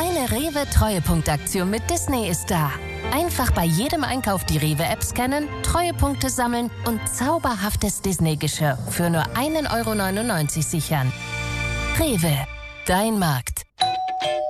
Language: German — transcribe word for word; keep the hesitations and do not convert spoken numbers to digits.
Deine Rewe-Treuepunktaktion mit Disney ist da. Einfach bei jedem Einkauf die Rewe-App scannen, Treuepunkte sammeln und zauberhaftes Disney-Geschirr für nur ein Euro neunundneunzig sichern. Rewe, dein Markt.